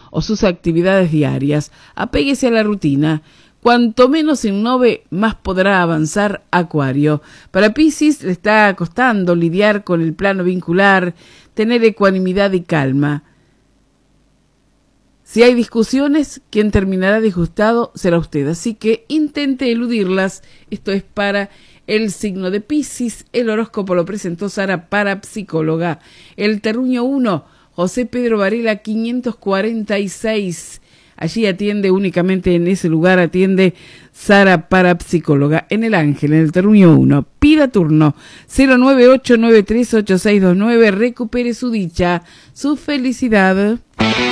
o sus actividades diarias. Apéguese a la rutina. Cuanto menos innove, más podrá avanzar Acuario. Para Piscis le está costando lidiar con el plano vincular, tener ecuanimidad y calma. Si hay discusiones, quien terminará disgustado será usted, así que intente eludirlas. Esto es para el signo de Piscis. El horóscopo lo presentó Sara, parapsicóloga. El terruño 1, José Pedro Varela 546. Allí atiende únicamente, en ese lugar atiende Sara, parapsicóloga. En el Ángel, en el terruño 1, pida turno 098938629. Recupere su dicha, su felicidad.